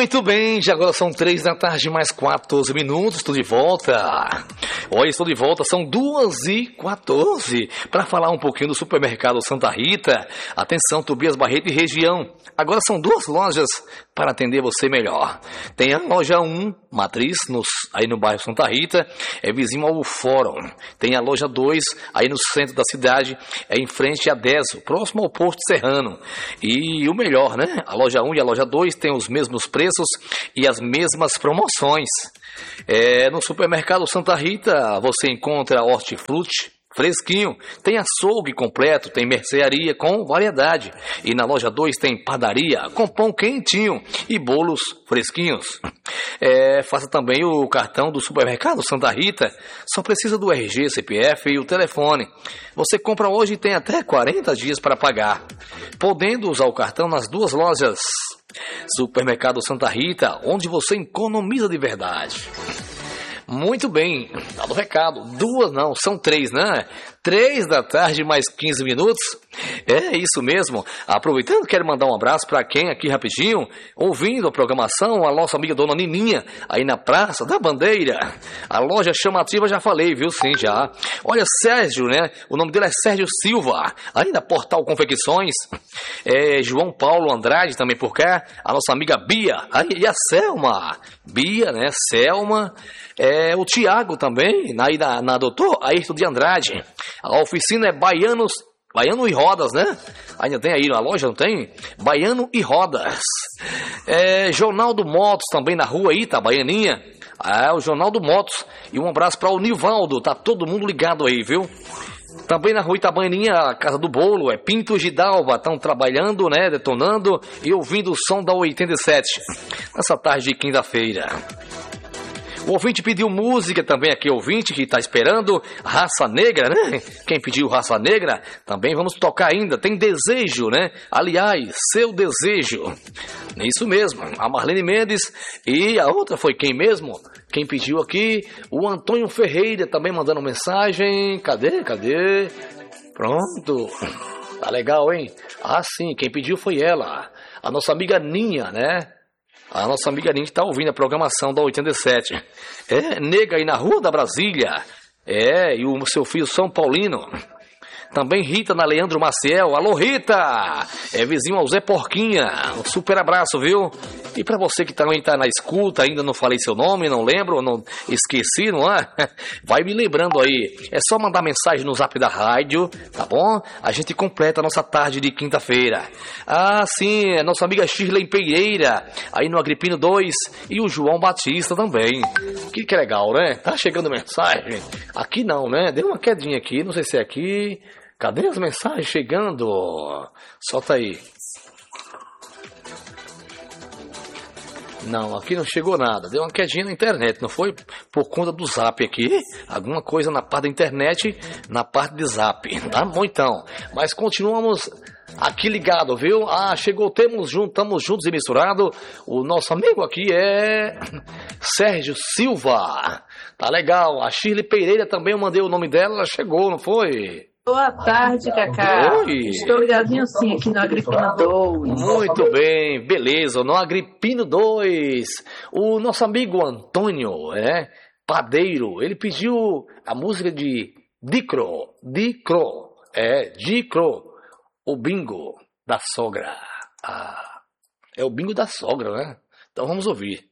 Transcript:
Muito bem, já agora são 3 da tarde, mais 14 minutos, estou de volta. Olha, estou de volta, são 2h14, para falar um pouquinho do supermercado Santa Rita. Atenção, Tobias Barreto e região. Agora são 2 lojas para atender você melhor. Tem a loja 1, Matriz, aí no bairro Santa Rita, é vizinho ao Fórum. Tem a loja 2, aí no centro da cidade, é em frente a Deso, próximo ao Posto Serrano. E o melhor, né? A loja 1 e a loja 2 têm os mesmos preços e as mesmas promoções. No supermercado Santa Rita você encontra hortifruti fresquinho, tem açougue completo, tem mercearia com variedade. E na loja 2 tem padaria com pão quentinho e bolos fresquinhos. Faça também o cartão do supermercado Santa Rita, só precisa do RG, CPF e o telefone. Você compra hoje e tem até 40 dias para pagar, podendo usar o cartão nas 2 lojas. Supermercado Santa Rita, onde você economiza de verdade. Muito bem, dado o recado. 2 não, são 3, né? 3 da tarde, mais 15 minutos. É isso mesmo. Aproveitando, quero mandar um abraço para quem aqui rapidinho, ouvindo a programação, a nossa amiga Dona Nininha, aí na Praça da Bandeira. A loja chamativa já falei, viu? Sim, já. Olha, Sérgio, né? O nome dele é Sérgio Silva, aí na Portal Confecções. João Paulo Andrade também por cá. A nossa amiga Bia, aí, e a Selma. Bia, né? Selma. O Tiago também, aí na Doutor Ayrton de Andrade. A oficina é Baiano e Rodas, né? Ainda tem aí na loja, não tem? Baiano e Rodas. Jornal do Motos também na rua aí, tá? Baianinha. O Jornal do Motos. E um abraço para o Nivaldo, tá todo mundo ligado aí, viu? Também na rua Itabaianinha, a Casa do Bolo, Pinto Gidalva, estão trabalhando, né? Detonando e ouvindo o som da 87. Nessa tarde de quinta-feira. O ouvinte pediu música também aqui, ouvinte que está esperando, Raça Negra, né? Quem pediu Raça Negra, também vamos tocar ainda, tem Desejo, né? Aliás, Seu Desejo. Isso mesmo, a Marlene Mendes e a outra foi quem mesmo? Quem pediu aqui, o Antônio Ferreira também mandando mensagem, cadê? Pronto, tá legal, hein? Sim, quem pediu foi ela, a nossa amiga Ninha, né? A nossa amiga Ninha está ouvindo a programação da 87. Nega aí na Rua da Brasília. E o seu filho São Paulino. Também Rita na Leandro Maciel. Alô, Rita! Vizinho ao Zé Porquinha. Um super abraço, viu? E pra você que também tá na escuta, ainda não falei seu nome, não lembro, não esqueci, não é? Vai me lembrando aí. É só mandar mensagem no zap da rádio, tá bom? A gente completa a nossa tarde de quinta-feira. Sim, é nossa amiga Shirley Pereira, aí no Agripino 2, e o João Batista também. Que legal, né? Tá chegando mensagem. Aqui não, né? Deu uma quedinha aqui, não sei se é aqui. Cadê as mensagens chegando? Solta aí. Não, aqui não chegou nada. Deu uma quedinha na internet. Não foi por conta do zap aqui. Alguma coisa na parte da internet, na parte de zap. Tá bom então. Mas continuamos aqui ligado, viu? Chegou, estamos juntos e misturados. O nosso amigo aqui é Sérgio Silva. Tá legal. A Shirley Pereira também, eu mandei o nome dela. Ela chegou, não foi? Boa tarde, Cacá. Oi. Estou ligadinho sim aqui no Agripino 2. Muito bem, beleza, no Agripino 2. O nosso amigo Antônio, padeiro, ele pediu a música de Dicro, o bingo da sogra. É o bingo da sogra, né? Então vamos ouvir.